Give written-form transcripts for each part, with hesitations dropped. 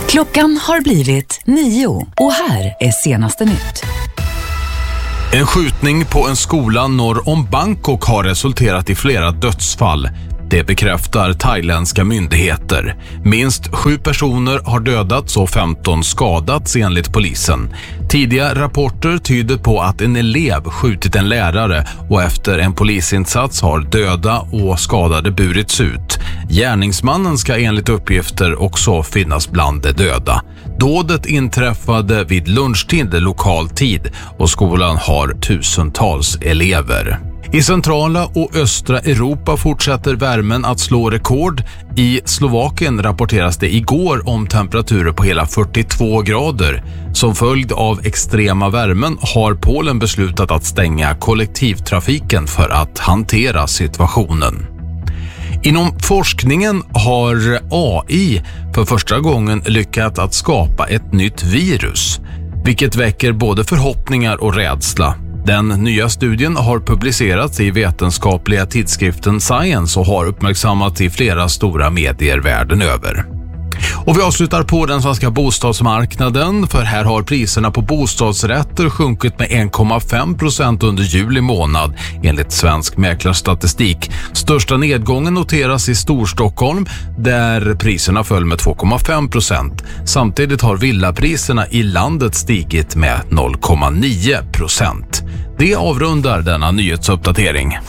Klockan har blivit 9 och här är senaste nytt. En skjutning på en skola norr om Bangkok har resulterat i flera dödsfall. Det bekräftar thailändska myndigheter. Minst 7 personer har dödats och 15 skadats enligt polisen. Tidiga rapporter tyder på att en elev skjutit en lärare och efter en polisinsats har döda och skadade burits ut. Gärningsmannen ska enligt uppgifter också finnas bland de döda. Dådet inträffade vid lunchtid lokal tid och skolan har tusentals elever. I centrala och östra Europa fortsätter värmen att slå rekord. I Slovakien rapporteras det igår om temperaturer på hela 42 grader. Som följd av extrema värmen har Polen beslutat att stänga kollektivtrafiken för att hantera situationen. Inom forskningen har AI för första gången lyckats att skapa ett nytt virus, vilket väcker både förhoppningar och rädsla. Den nya studien har publicerats i vetenskapliga tidskriften Science och har uppmärksammats i flera stora medier världen över. Och vi avslutar på den svenska bostadsmarknaden, för här har priserna på bostadsrätter sjunkit med 1,5% under juli månad enligt svensk mäklarstatistik. Största nedgången noteras i Storstockholm där priserna föll med 2,5%. Samtidigt har villapriserna i landet stigit med 0,9%. Det avrundar denna nyhetsuppdatering.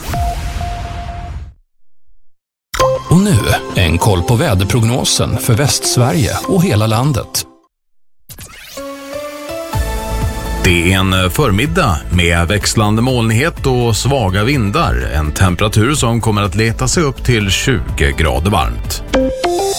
Och nu en koll på väderprognosen för Västsverige och hela landet. Det är en förmiddag med växlande molnighet och svaga vindar. En temperatur som kommer att leta sig upp till 20 grader varmt.